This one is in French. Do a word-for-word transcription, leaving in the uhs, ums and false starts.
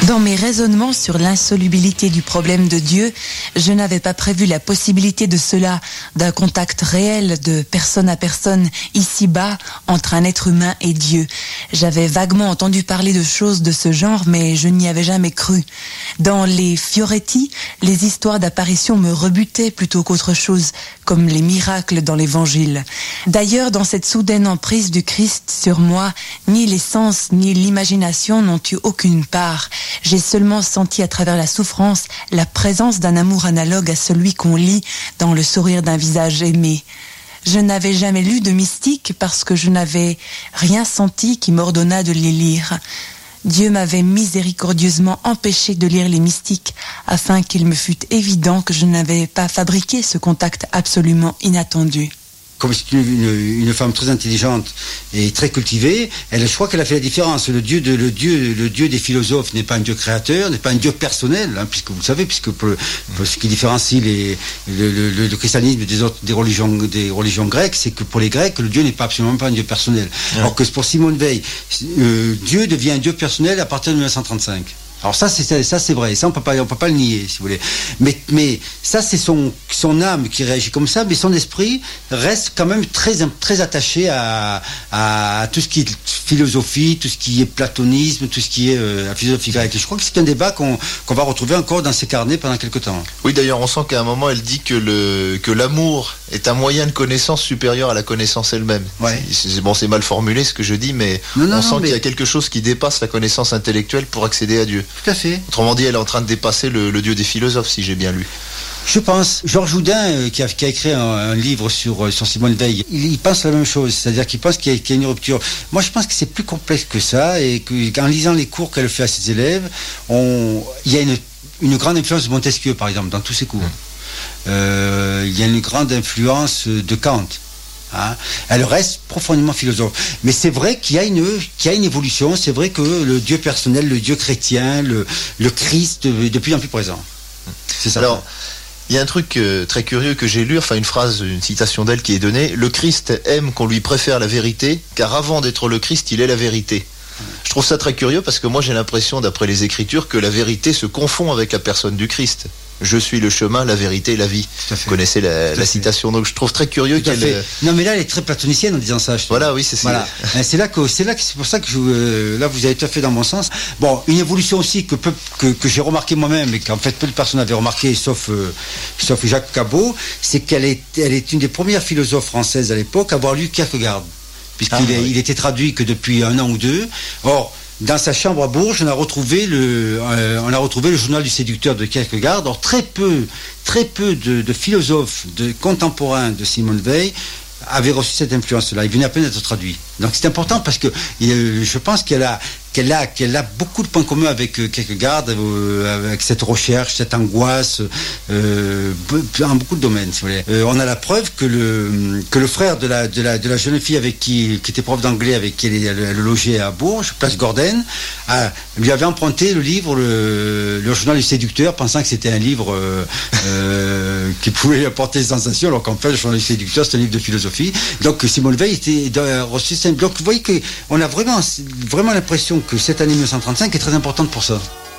Dans mes raisonnements sur l'insolubilité du problème de Dieu, je n'avais pas prévu la possibilité de cela, d'un contact réel de personne à personne, ici-bas, entre un être humain et Dieu. J'avais vaguement entendu parler de choses de ce genre, mais je n'y avais jamais cru. Dans les Fioretti, les histoires d'apparition me rebutaient plutôt qu'autre chose, comme les miracles dans l'Évangile. D'ailleurs, dans cette soudaine emprise du Christ sur moi, ni les sens ni l'imagination n'ont eu aucune part. J'ai seulement senti à travers la souffrance la présence d'un amour analogue à celui qu'on lit dans le sourire d'un visage aimé. Je n'avais jamais lu de mystique parce que je n'avais rien senti qui m'ordonnât de les lire. Dieu m'avait miséricordieusement empêché de lire les mystiques afin qu'il me fût évident que je n'avais pas fabriqué ce contact absolument inattendu. Comme c'est une, une, une femme très intelligente et très cultivée, elle, je crois qu'elle a fait la différence. Le Dieu, de, le Dieu, le Dieu des philosophes n'est pas un Dieu créateur, n'est pas un Dieu personnel, hein, puisque vous le savez, puisque pour, pour ce qui différencie les, le, le, le christianisme des autres des religions, des religions grecques, c'est que pour les Grecs, le Dieu n'est pas absolument pas un Dieu personnel. Ouais. Alors que pour Simone Veil, euh, Dieu devient un Dieu personnel à partir de mille neuf cent trente-cinq. Alors ça c'est ça c'est vrai, ça on peut pas on peut pas le nier si vous voulez. Mais mais ça c'est son son âme qui réagit comme ça, mais son esprit reste quand même très très attaché à à tout ce qui est philosophie, tout ce qui est platonisme, tout ce qui est euh, la philosophie grecque. Et je crois que c'est un débat qu'on qu'on va retrouver encore dans ses carnets pendant quelque temps. Oui, d'ailleurs, on sent qu'à un moment elle dit que le que l'amour est un moyen de connaissance supérieur à la connaissance elle-même. Ouais. C'est, c'est bon, c'est mal formulé ce que je dis, mais non, non, on sent non, qu'il mais... y a quelque chose qui dépasse la connaissance intellectuelle pour accéder à Dieu. Tout à fait. Autrement dit, elle est en train de dépasser le, le Dieu des philosophes, si j'ai bien lu. Je pense. Georges Houdin, euh, qui, a, qui a écrit un, un livre sur, euh, sur Simone Veil, il, il pense la même chose, c'est-à-dire qu'il pense qu'il y, a, qu'il y a une rupture. Moi, je pense que c'est plus complexe que ça, et qu'en lisant les cours qu'elle fait à ses élèves, on, il y a une, une grande influence de Montesquieu, par exemple, dans tous ses cours. Mmh. Euh, il y a une grande influence de Kant. Hein, elle reste profondément philosophe. Mais c'est vrai qu'il y a une, qu'il y a une évolution. C'est vrai que le Dieu personnel, le Dieu chrétien, le, le Christ, de plus en plus présent. C'est ça. Alors, il y a un truc euh, très curieux que j'ai lu, enfin une phrase, une citation d'elle qui est donnée. Le Christ aime qu'on lui préfère la vérité, car avant d'être le Christ, il est la vérité. Je trouve ça très curieux parce que moi j'ai l'impression, d'après les Écritures, que la vérité se confond avec la personne du Christ. Je suis le chemin, la vérité et la vie. Vous connaissez la, la citation, donc je trouve très curieux Tout qu'elle... Non mais là elle est très platonicienne en disant ça. Je voilà, oui, c'est ça. Voilà. c'est là que c'est là que c'est pour ça que je, euh, là vous avez tout à fait dans mon sens. Bon, une évolution aussi que peu, que, que j'ai remarqué moi-même et qu'en fait peu de personnes avaient remarqué, sauf euh, sauf Jacques Cabot, c'est qu'elle est elle est une des premières philosophes françaises à l'époque à avoir lu Kierkegaard, puisqu'il ah, est, oui. il était traduit que depuis un an ou deux. Or dans sa chambre à Bourges, on a retrouvé le, euh, on a retrouvé le journal du séducteur de Kierkegaard. Or, très peu, très peu de, de philosophes de contemporains de Simone Veil avaient reçu cette influence-là. Il venait à peine d'être traduit. Donc, c'est important parce que euh, je pense qu'elle a, qu'elle a, qu'elle a beaucoup de points communs avec euh, Kierkegaard, euh, avec cette recherche, cette angoisse, euh, en beaucoup de domaines, si vous voulez. Euh, on a la preuve que le, que le frère de la, de la, de la jeune fille avec qui, qui était prof d'anglais, avec qui elle, elle, elle logeait à Bourges, place Gordon, a, lui avait emprunté le livre, le, le journal du séducteur, pensant que c'était un livre euh, euh, qui pouvait apporter des sensations, alors qu'en fait, le journal du séducteur, c'est un livre de philosophie. Donc, Simone Veil était reçu. Donc, vous voyez qu'on a vraiment, vraiment l'impression que cette année mille neuf cent trente-cinq est très importante pour ça.